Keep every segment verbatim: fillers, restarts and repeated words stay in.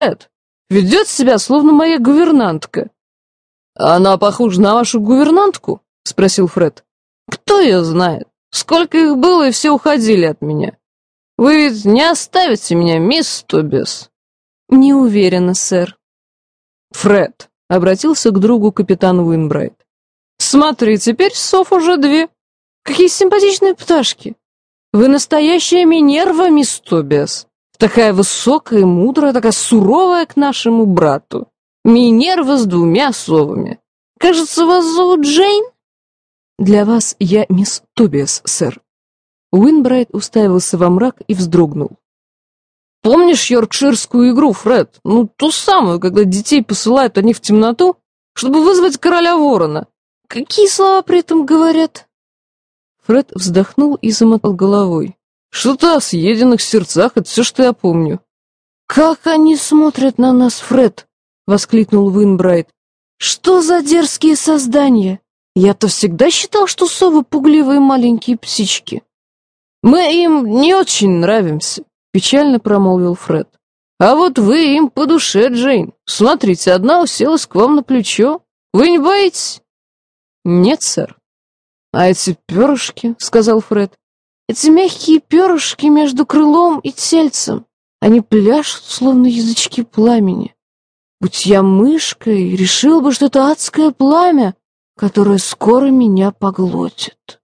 Фред ведет себя, словно моя гувернантка». «Она похожа на вашу гувернантку?» — спросил Фред. «Кто ее знает? Сколько их было, и все уходили от меня. Вы ведь не оставите меня, мисс Тобиас?» «Не уверена, сэр». «Фред», — обратился к другу капитан Уинбрайт. «Смотри, теперь сов уже две. Какие симпатичные пташки. Вы настоящая Минерва, мисс Тобиас. Такая высокая и мудрая, такая суровая к нашему брату. Минерва с двумя совами. Кажется, вас зовут Джейн?» «Для вас я мисс Тобиас, сэр». Уинбрайт уставился во мрак и вздрогнул. «Помнишь йоркширскую игру, Фред? Ну, ту самую, когда детей посылают они в темноту, чтобы вызвать короля ворона. Какие слова при этом говорят?» Фред вздохнул и замотал головой. «Что-то о съеденных сердцах, это все, что я помню». «Как они смотрят на нас, Фред!» — воскликнул Уинбрайт. «Что за дерзкие создания! Я-то всегда считал, что совы пугливые маленькие птички». «Мы им не очень нравимся», — печально промолвил Фред. «А вот вы им по душе, Джейн. Смотрите, одна уселась к вам на плечо. Вы не боитесь?» «Нет, сэр». «А эти перышки», — сказал Фред, — «эти мягкие перышки между крылом и тельцем, они пляшут, словно язычки пламени. Будь я мышкой, решил бы, что это адское пламя, которое скоро меня поглотит».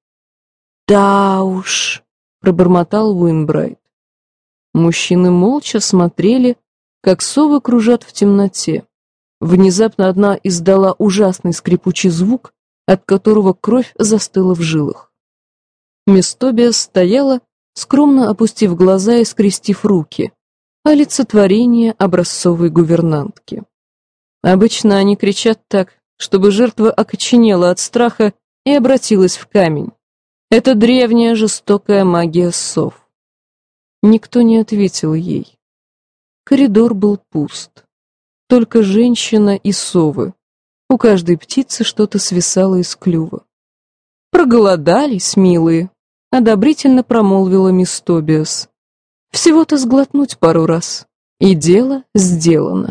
«Да уж», — пробормотал Уинбрайт. Мужчины молча смотрели, как совы кружат в темноте. Внезапно одна издала ужасный скрипучий звук, от которого кровь застыла в жилах. Мисс Тобиас стояла, скромно опустив глаза и скрестив руки, олицетворение образцовой гувернантки. Обычно они кричат так, чтобы жертва окоченела от страха и обратилась в камень. Это древняя жестокая магия сов. Никто не ответил ей. Коридор был пуст. Только женщина и совы. У каждой птицы что-то свисало из клюва. «Проголодались, милые», — одобрительно промолвила мисс Тобиас. «Всего-то сглотнуть пару раз, и дело сделано».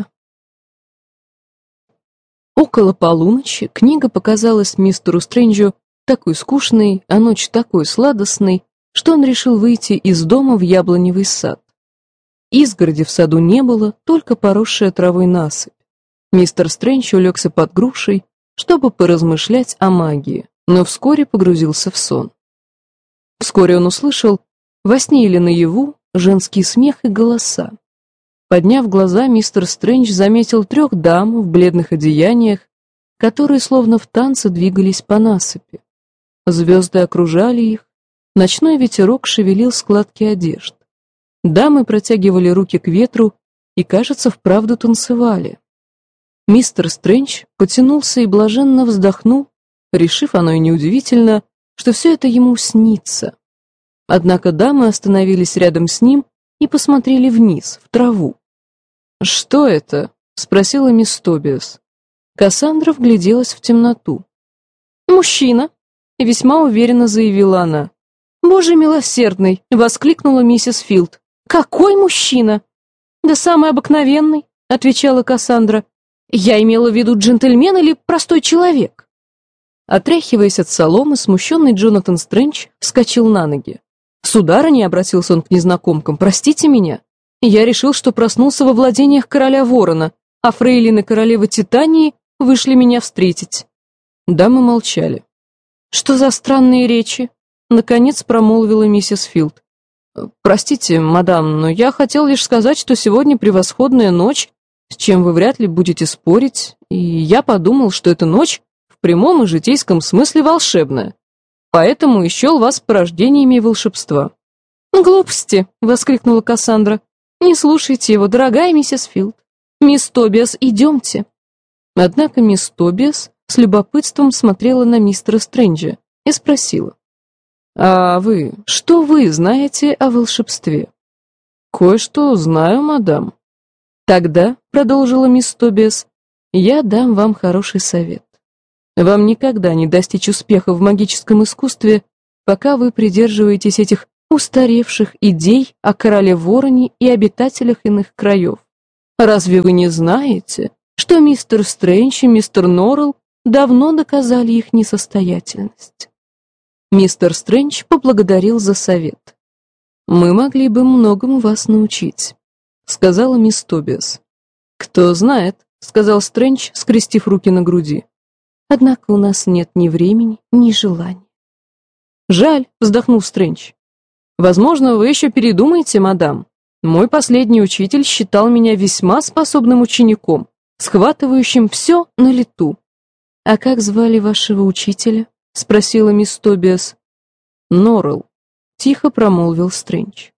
Около полуночи книга показалась мистеру Стрэнджу такой скучной, а ночь такой сладостной, что он решил выйти из дома в яблоневый сад. Изгороди в саду не было, только поросшая травой насыпь. Мистер Стрэндж улегся под грушей, чтобы поразмышлять о магии, но вскоре погрузился в сон. Вскоре он услышал, во сне или наяву, женский смех и голоса. Подняв глаза, мистер Стрэндж заметил трех дам в бледных одеяниях, которые словно в танце двигались по насыпи. Звезды окружали их, ночной ветерок шевелил складки одежд. Дамы протягивали руки к ветру и, кажется, вправду танцевали. Мистер Стрэндж потянулся и блаженно вздохнул, решив, оно и неудивительно, что все это ему снится. Однако дамы остановились рядом с ним и посмотрели вниз, в траву. «Что это?» — спросила мисс Тобиас. Кассандра вгляделась в темноту. «Мужчина», — весьма уверенно заявила она. «Боже милосердный!» — воскликнула миссис Филд. «Какой мужчина?» «Да самый обыкновенный», — отвечала Кассандра. «Я имела в виду джентльмен или простой человек?» Отряхиваясь от соломы, смущенный Джонатан Стрэндж вскочил на ноги. «Сударыня», — обратился он к незнакомкам, — «простите меня. Я решил, что проснулся во владениях короля Ворона, а фрейлины королевы Титании вышли меня встретить». Дамы молчали. «Что за странные речи?» — наконец промолвила миссис Филд. «Простите, мадам, но я хотел лишь сказать, что сегодня превосходная ночь, с чем вы вряд ли будете спорить, и я подумал, что эта ночь в прямом и житейском смысле волшебная, поэтому и счел вас порождениями волшебства». «Глупости!» — воскликнула Кассандра. «Не слушайте его, дорогая миссис Филд. Мисс Тобиас, идемте». Однако мисс Тобиас с любопытством смотрела на мистера Стрэнджа и спросила: «А вы, что вы знаете о волшебстве?» «Кое-что знаю, мадам». «Тогда», — продолжила мисс Тобиас, — «я дам вам хороший совет. Вам никогда не достичь успеха в магическом искусстве, пока вы придерживаетесь этих устаревших идей о короле Вороне и обитателях иных краев. Разве вы не знаете, что мистер Стрэндж и мистер Норрелл давно доказали их несостоятельность?» Мистер Стрэндж поблагодарил за совет. «Мы могли бы многому вас научить», — сказала мисс Тобиас. «Кто знает», — сказал Стрэндж, скрестив руки на груди. «Однако у нас нет ни времени, ни желания». «Жаль», — вздохнул Стрэндж. «Возможно, вы еще передумаете, мадам. Мой последний учитель считал меня весьма способным учеником, схватывающим все на лету». «А как звали вашего учителя?» — спросила мисс Тобиас. «Норрелл», — тихо промолвил Стрэндж.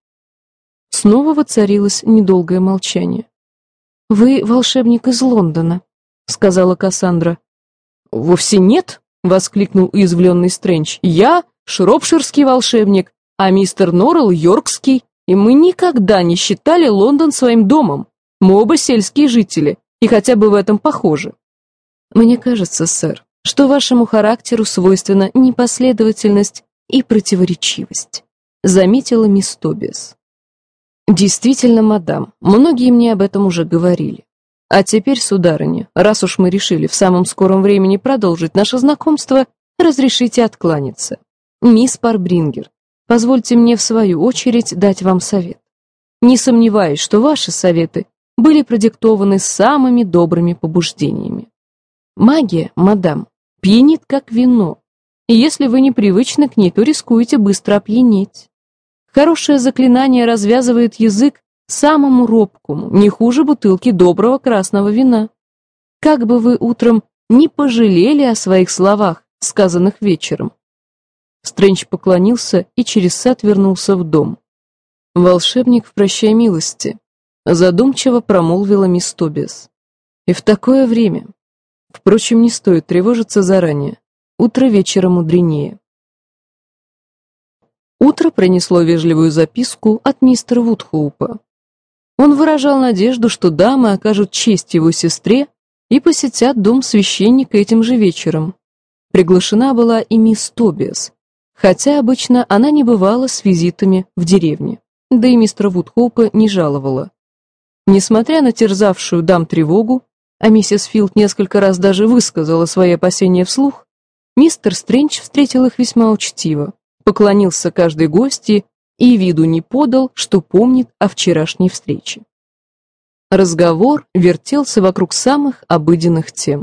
Снова воцарилось недолгое молчание. «Вы волшебник из Лондона», — сказала Кассандра. «Вовсе нет», — воскликнул уязвленный Стрэндж. «Я шропширский волшебник, а мистер Норрелл йоркский, и мы никогда не считали Лондон своим домом. Мы оба сельские жители, и хотя бы в этом похожи». «Мне кажется, сэр, что вашему характеру свойственна непоследовательность и противоречивость», — заметила мисс Тобиас. «Действительно, мадам, многие мне об этом уже говорили. А теперь, сударыня, раз уж мы решили в самом скором времени продолжить наше знакомство, разрешите откланяться. Мисс Парбрингер, позвольте мне в свою очередь дать вам совет. Не сомневаюсь, что ваши советы были продиктованы самыми добрыми побуждениями. Магия, мадам, пьянит как вино, и если вы не привычны к ней, то рискуете быстро опьянеть. Хорошее заклинание развязывает язык самому робкому, не хуже бутылки доброго красного вина. Как бы вы утром не пожалели о своих словах, сказанных вечером». Стрэндж поклонился и через сад вернулся в дом. «Волшебник в прощай милости», — задумчиво промолвила мисс Тобиас. «И в такое время. Впрочем, не стоит тревожиться заранее. Утро вечера мудренее». Утро принесло вежливую записку от мистера Вудхоупа. Он выражал надежду, что дамы окажут честь его сестре и посетят дом священника этим же вечером. Приглашена была и мисс Тобиас, хотя обычно она не бывала с визитами в деревне, да и мистера Вудхоупа не жаловала. Несмотря на терзавшую дам тревогу, а миссис Филд несколько раз даже высказала свои опасения вслух, мистер Стрэндж встретил их весьма учтиво, поклонился каждой гостье и виду не подал, что помнит о вчерашней встрече. Разговор вертелся вокруг самых обыденных тем.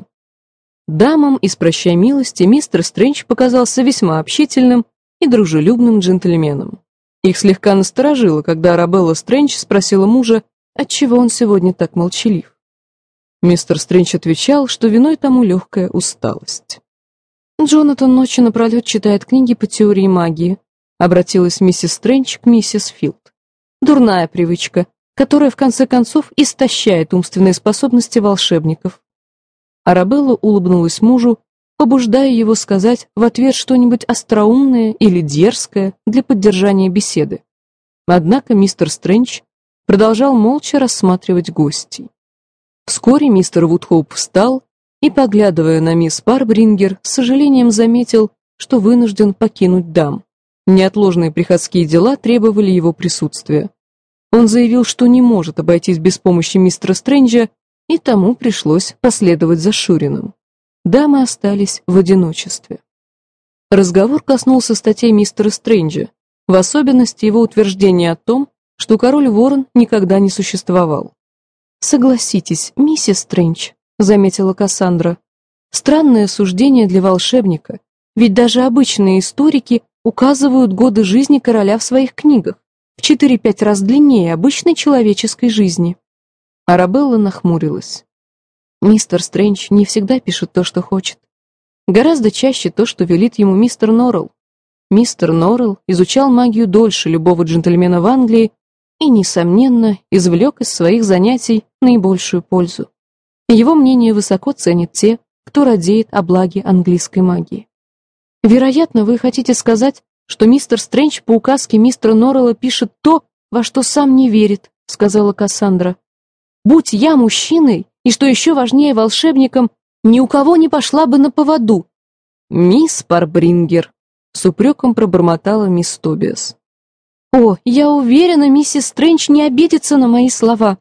Дамам из «Прощай милости» мистер Стрэндж показался весьма общительным и дружелюбным джентльменом. Их слегка насторожило, когда Арабелла Стрэндж спросила мужа, отчего он сегодня так молчалив. Мистер Стрэндж отвечал, что виной тому легкая усталость. «Джонатан ночью напролет читает книги по теории магии», обратилась миссис Стрэндж к миссис Филд. «Дурная привычка, которая в конце концов истощает умственные способности волшебников». Арабелла улыбнулась мужу, побуждая его сказать в ответ что-нибудь остроумное или дерзкое для поддержания беседы. Однако мистер Стрэндж продолжал молча рассматривать гостей. Вскоре мистер Вудхоуп встал и, поглядывая на мисс Парбрингер, с сожалением заметил, что вынужден покинуть дам. Неотложные приходские дела требовали его присутствия. Он заявил, что не может обойтись без помощи мистера Стрэнджа, и тому пришлось последовать за Шуриным. Дамы остались в одиночестве. Разговор коснулся статей мистера Стрэнджа, в особенности его утверждения о том, что король Ворон никогда не существовал. «Согласитесь, миссис Стрэндж», — заметила Кассандра, — «странное суждение для волшебника, ведь даже обычные историки указывают годы жизни короля в своих книгах, в четыре-пять раз длиннее обычной человеческой жизни». Арабелла нахмурилась. «Мистер Стрэндж не всегда пишет то, что хочет. Гораздо чаще то, что велит ему мистер Норрелл. Мистер Норрелл изучал магию дольше любого джентльмена в Англии и, несомненно, извлек из своих занятий наибольшую пользу. Его мнение высоко ценят те, кто радеет о благе английской магии. Вероятно, вы хотите сказать, что мистер Стрэндж по указке мистера Норрелла пишет то, во что сам не верит», — сказала Кассандра. «Будь я мужчиной, и, что еще важнее, волшебником, ни у кого не пошла бы на поводу». «Мисс Парбрингер», — с упреком пробормотала мисс Тобиас. «О, я уверена, миссис Стрэндж не обидится на мои слова», —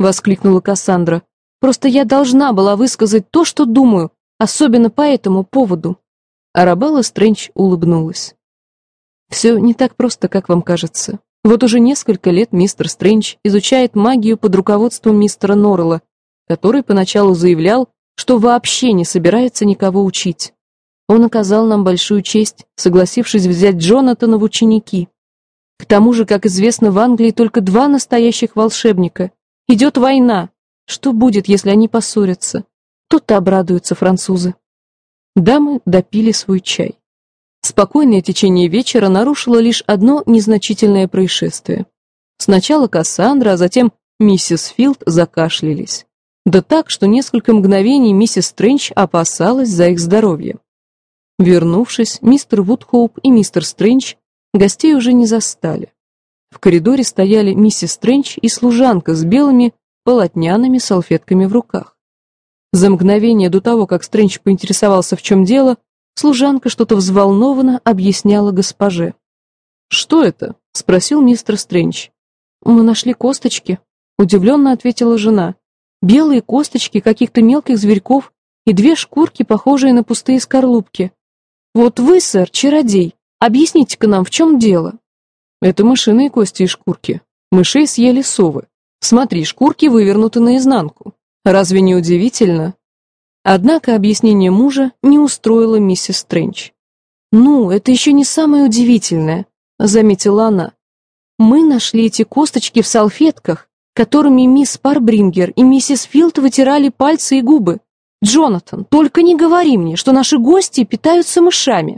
воскликнула Кассандра. «Просто я должна была высказать то, что думаю, особенно по этому поводу». Арабелла Стрэндж улыбнулась. «Все не так просто, как вам кажется. Вот уже несколько лет мистер Стрэндж изучает магию под руководством мистера Норрелла, который поначалу заявлял, что вообще не собирается никого учить. Он оказал нам большую честь, согласившись взять Джонатана в ученики. К тому же, как известно, в Англии только два настоящих волшебника. Идет война. Что будет, если они поссорятся? Тут-то обрадуются французы». Дамы допили свой чай. Спокойное течение вечера нарушило лишь одно незначительное происшествие. Сначала Кассандра, а затем миссис Филд закашлялись. Да так, что несколько мгновений миссис Стрэндж опасалась за их здоровье. Вернувшись, мистер Вудхоуп и мистер Стрэндж гостей уже не застали. В коридоре стояли миссис Стрэндж и служанка с белыми полотняными салфетками в руках. За мгновение до того, как Стрэндж поинтересовался, в чем дело, служанка что-то взволнованно объясняла госпоже. «Что это?» — спросил мистер Стрэндж. «Мы нашли косточки», — удивленно ответила жена. «Белые косточки каких-то мелких зверьков и две шкурки, похожие на пустые скорлупки. Вот вы, сэр, чародей, объясните-ка нам, в чем дело?» «Это мышиные кости и шкурки. Мышей съели совы. Смотри, шкурки вывернуты наизнанку. Разве не удивительно?» Однако объяснение мужа не устроило миссис Стрэндж. «Ну, это еще не самое удивительное», — заметила она. «Мы нашли эти косточки в салфетках, которыми мисс Парбрингер и миссис Филд вытирали пальцы и губы. Джонатан, только не говори мне, что наши гости питаются мышами».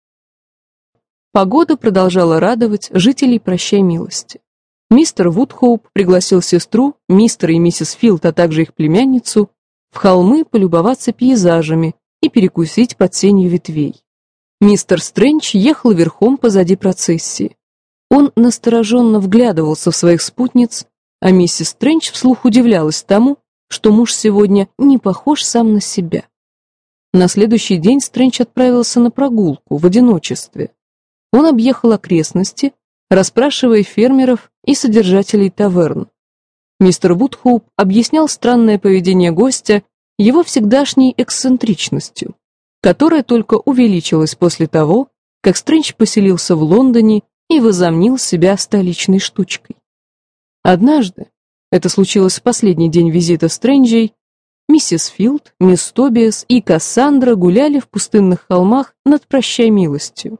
Погода продолжала радовать жителей прощай милости. Мистер Вудхоуп пригласил сестру, мистера и миссис Филд, а также их племянницу, в холмы полюбоваться пейзажами и перекусить под сенью ветвей. Мистер Стрэндж ехал верхом позади процессии. Он настороженно вглядывался в своих спутниц, а миссис Стрэндж вслух удивлялась тому, что муж сегодня не похож сам на себя. На следующий день Стрэндж отправился на прогулку в одиночестве. Он объехал окрестности, расспрашивая фермеров и содержателей таверн. Мистер Вудхоуп объяснял странное поведение гостя его всегдашней эксцентричностью, которая только увеличилась после того, как Стрэндж поселился в Лондоне и возомнил себя столичной штучкой. Однажды, это случилось в последний день визита Стрэнджей, миссис Филд, мисс Тобиас и Кассандра гуляли в пустынных холмах над прощай милостью.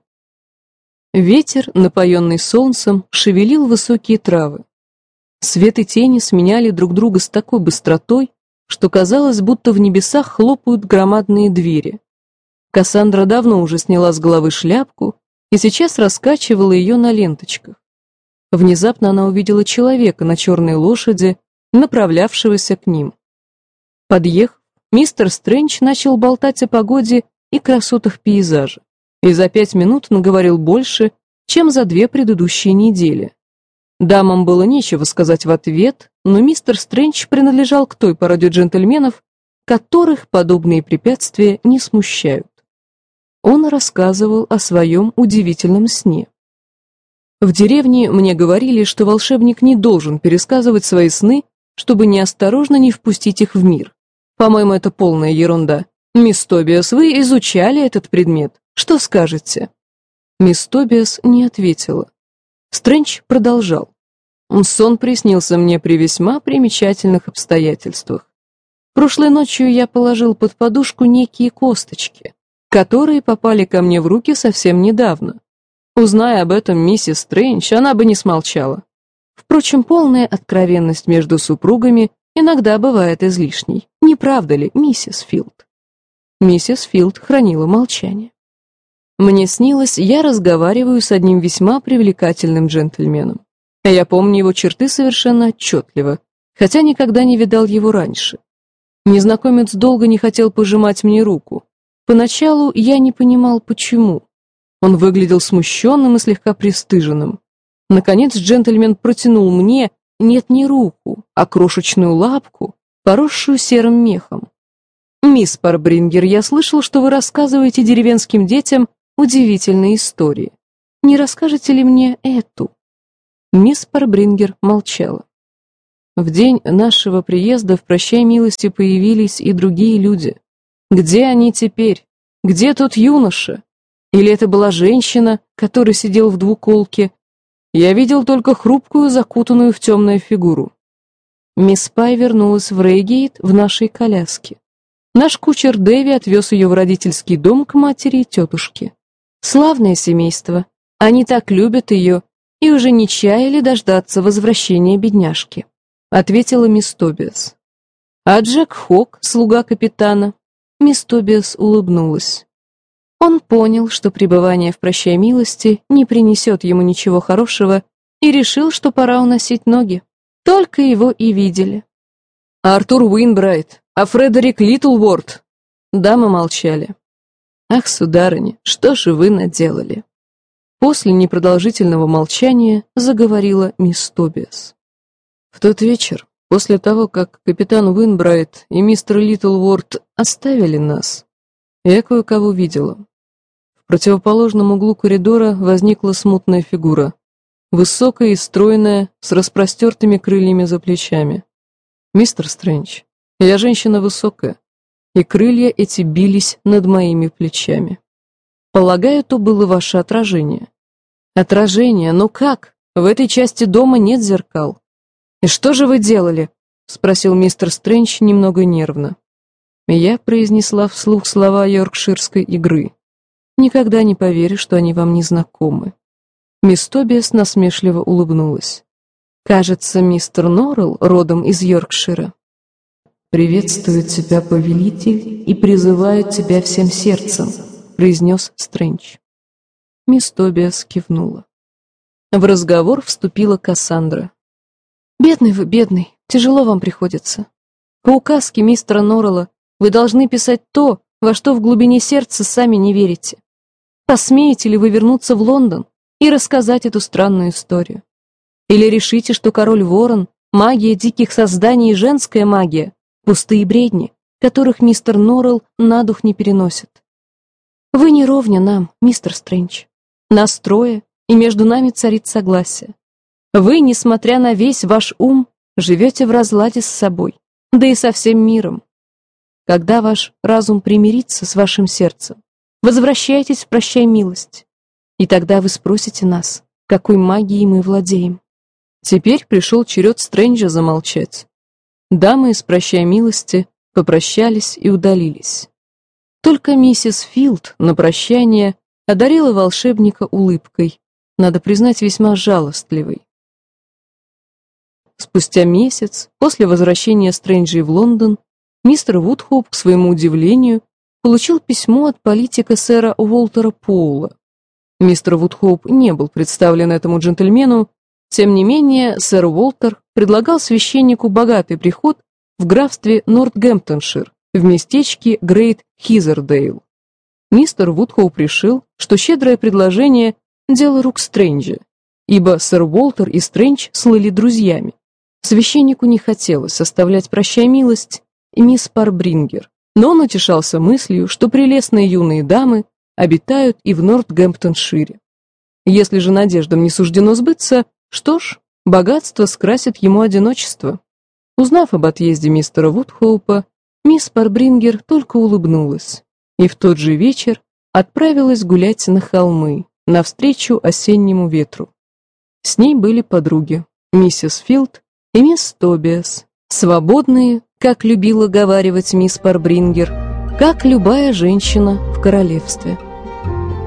Ветер, напоенный солнцем, шевелил высокие травы. Свет и тени сменяли друг друга с такой быстротой, что казалось, будто в небесах хлопают громадные двери. Кассандра давно уже сняла с головы шляпку и сейчас раскачивала ее на ленточках. Внезапно она увидела человека на черной лошади, направлявшегося к ним. Подъехав, мистер Стрэндж начал болтать о погоде и красотах пейзажа, и за пять минут наговорил больше, чем за две предыдущие недели. Дамам было нечего сказать в ответ, но мистер Стрэндж принадлежал к той породе джентльменов, которых подобные препятствия не смущают. Он рассказывал о своем удивительном сне. В деревне мне говорили, что волшебник не должен пересказывать свои сны, чтобы неосторожно не впустить их в мир. По-моему, это полная ерунда. Мисс Тобиас, вы изучали этот предмет. Что скажете?» Мисс Тобиас не ответила. Стрэндж продолжал. «Сон приснился мне при весьма примечательных обстоятельствах. Прошлой ночью я положил под подушку некие косточки, которые попали ко мне в руки совсем недавно. Узная об этом миссис Стрэндж, она бы не смолчала. Впрочем, полная откровенность между супругами иногда бывает излишней. Не правда ли, миссис Филд?» Миссис Филд хранила молчание. «Мне снилось, я разговариваю с одним весьма привлекательным джентльменом. Я помню его черты совершенно отчетливо, хотя никогда не видал его раньше. Незнакомец долго не хотел пожимать мне руку. Поначалу я не понимал, почему. Он выглядел смущенным и слегка пристыженным. Наконец джентльмен протянул мне, нет, не руку, а крошечную лапку, поросшую серым мехом. «Мисс Парбрингер, я слышал, что вы рассказываете деревенским детям удивительные истории. Не расскажете ли мне эту?» Мисс Парбрингер молчала. в день нашего приезда в «Прощай, милости» появились и другие люди. Где они теперь? Где тот юноша? Или это была женщина, которая сидела в двуколке? Я видел только хрупкую, закутанную в темную фигуру. Мисс Пай вернулась в Рейгейт в нашей коляске. Наш кучер Дэви отвез ее в родительский дом к матери и тетушке. Славное семейство. Они так любят ее и уже не чаяли дождаться возвращения бедняжки, ответила мисс Тобиас. А Джек Хок, слуга капитана, мисс Тобиас улыбнулась. Он понял, что пребывание в «Прощай, милости» не принесет ему ничего хорошего, и решил, что пора уносить ноги. Только его и видели. А Артур Уинбрайт, а Фредерик Литлворд? Дамы молчали. Ах, сударыня, что же вы наделали? После непродолжительного молчания заговорила мисс Тобиас. В тот вечер, после того, как капитан Уинбрайт и мистер Литлворд оставили нас, я кое-кого видела. В противоположном углу коридора возникла смутная фигура, высокая и стройная, с распростертыми крыльями за плечами. «Мистер Стрэндж, я женщина высокая, и крылья эти бились над моими плечами. Полагаю, то было ваше отражение». «Отражение? Но как? В этой части дома нет зеркал». «И что же вы делали?» — спросил мистер Стрэндж немного нервно. Я произнесла вслух слова йоркширской игры. Никогда не поверю, что они вам не знакомы. Мисс Тобиас насмешливо улыбнулась. Кажется, мистер Норрелл родом из Йоркшира. «Приветствует тебя повелитель и призывает тебя всем сердцем», произнес Стрэндж. Мисс Тобиас кивнула. В разговор вступила Кассандра. «Бедный вы, бедный, тяжело вам приходится. По указке мистера Норрелла вы должны писать то, во что в глубине сердца сами не верите. Посмеете ли вы вернуться в Лондон и рассказать эту странную историю? Или решите, что король Ворон, магия диких созданий и женская магия — пустые бредни, которых мистер Норрелл на дух не переносит? Вы не ровня нам, мистер Стрэндж. Нас трое, и между нами царит согласие. Вы, несмотря на весь ваш ум, живете в разладе с собой, да и со всем миром. Когда ваш разум примирится с вашим сердцем, возвращайтесь в «Прощай, милость», и тогда вы спросите нас, какой магией мы владеем. Теперь пришел черед Стрэнджа замолчать. Дамы из «Прощай, милости» попрощались и удалились. Только миссис Филд на прощание одарила волшебника улыбкой, надо признать, весьма жалостливой. Спустя месяц, после возвращения Стрэнджа в Лондон, мистер Вудхоуп, к своему удивлению, получил письмо от политика сэра Уолтера Поула. Мистер Вудхоуп не был представлен этому джентльмену, тем не менее сэр Уолтер предлагал священнику богатый приход в графстве Нортгемптоншир, в местечке Грейт Хизердейл. Мистер Вудхоуп решил, что щедрое предложение – дело рук Стрэнджа, ибо сэр Уолтер и Стрэндж слыли друзьями. Священнику не хотелось оставлять «Прощай, милость» и мисс Парбрингер, но он утешался мыслью, что прелестные юные дамы обитают и в Нортгемптоншире. Если же надеждам не суждено сбыться, что ж, богатство скрасит ему одиночество. Узнав об отъезде мистера Вудхоупа, мисс Парбрингер только улыбнулась и в тот же вечер отправилась гулять на холмы, навстречу осеннему ветру. С ней были подруги, миссис Филд и мисс Тобиас, свободные, как любила говаривать мисс Парбрингер, как любая женщина в королевстве.